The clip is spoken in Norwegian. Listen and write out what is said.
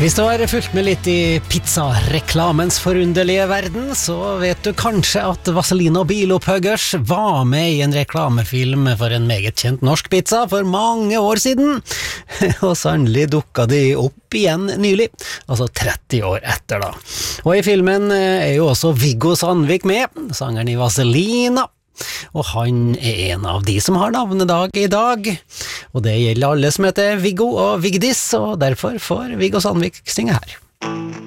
Hvis du har fulgt med litt i pizzareklamens forunderlige verden, så vet du kanskje at Vaseline og Bilopphøggers var med i en reklamefilm for en meget kjent norsk pizza for mange år siden. Og sannelig dukket de opp igjen nylig, altså 30 år etter da. Og i filmen er jo også Viggo Sandvik med, sangeren i Vaselina. Og han er en av de som har navnedag i dag, og det gjelder alle som heter Viggo og Vigdis, og derfor får Viggo Sandvik synge her.